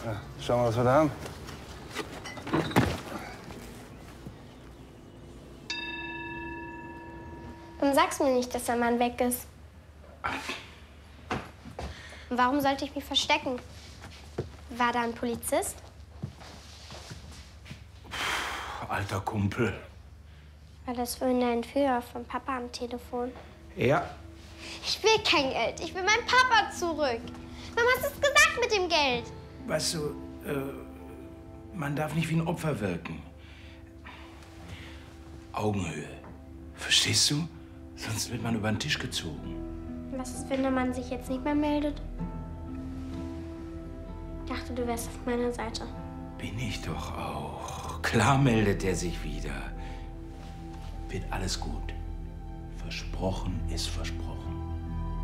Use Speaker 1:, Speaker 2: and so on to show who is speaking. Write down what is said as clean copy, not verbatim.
Speaker 1: Ja, schauen wir, was wir da haben.
Speaker 2: Warum sagst du mir nicht, dass der Mann weg ist? Und warum sollte ich mich verstecken? War da ein Polizist?
Speaker 3: Alter Kumpel.
Speaker 2: War das vorhin der Entführer von Papa am Telefon?
Speaker 3: Ja.
Speaker 2: Ich will kein Geld. Ich will meinen Papa zurück. Warum hast du es gesagt mit dem Geld?
Speaker 3: Weißt du, man darf nicht wie ein Opfer wirken. Augenhöhe. Verstehst du? Sonst wird man über den Tisch gezogen.
Speaker 2: Was ist, wenn der Mann sich jetzt nicht mehr meldet? Ich dachte, du wärst auf meiner Seite.
Speaker 3: Bin ich doch auch. Klar meldet er sich wieder. Wird alles gut. Versprochen ist versprochen.